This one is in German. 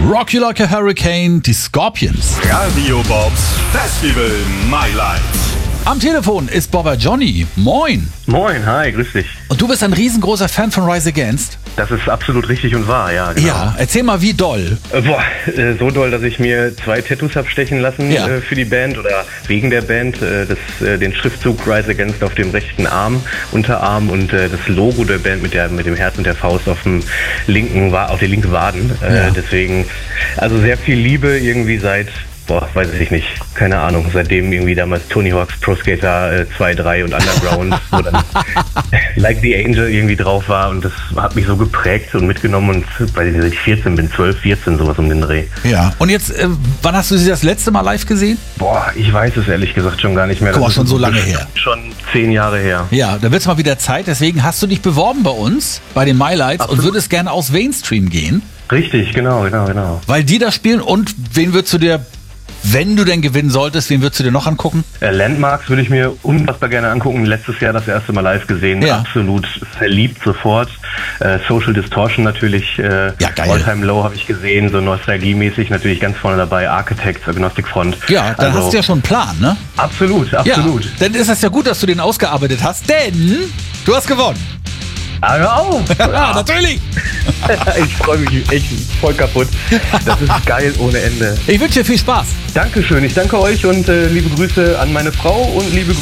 Rock You Like a Hurricane, die Scorpions. Radio Bobs Festival My Life. Am Telefon ist Bobber Johnny. Moin. Moin, hi, grüß dich. Und du bist ein riesengroßer Fan von Rise Against? Das ist absolut richtig und wahr, ja. Genau. Ja, erzähl mal, wie doll. So doll, dass ich mir 2 Tattoos habe stechen lassen für die Band oder wegen der Band. Den Schriftzug Rise Against auf dem rechten Arm, Unterarm und das Logo der Band mit dem Herz und der Faust auf der linken Waden. Deswegen, also sehr viel Liebe irgendwie seit... weiß ich nicht, keine Ahnung, seitdem irgendwie damals Tony Hawk's Pro Skater 2, 3 und Underground, wo dann Like the Angel irgendwie drauf war und das hat mich so geprägt und mitgenommen und weil ich 14 bin, 12, 14, sowas um den Dreh. Ja, und jetzt, wann hast du sie das letzte Mal live gesehen? Ich weiß es ehrlich gesagt schon gar nicht mehr. Guck mal, schon so lange her. Schon 10 Jahre her. Ja, da wird es mal wieder Zeit, deswegen hast du dich beworben bei uns, bei den My Lights und würdest gerne aus Mainstream gehen. Richtig, genau. Weil die da spielen und wen würdest du dir... Wenn du denn gewinnen solltest, wen würdest du dir noch angucken? Landmarks würde ich mir unfassbar gerne angucken. Letztes Jahr das erste Mal live gesehen. Ja. Absolut verliebt sofort. Social Distortion natürlich. Geil. All Time Low habe ich gesehen. So nostalgiemäßig natürlich ganz vorne dabei. Architects, Agnostic Front. Ja, dann hast du ja schon einen Plan, ne? Absolut. Ja, dann ist das ja gut, dass du den ausgearbeitet hast, denn du hast gewonnen. Hör auf! Ja, natürlich! Ich freue mich echt voll kaputt. Das ist geil ohne Ende. Ich wünsche dir viel Spaß. Dankeschön, ich danke euch und liebe Grüße an meine Frau und liebe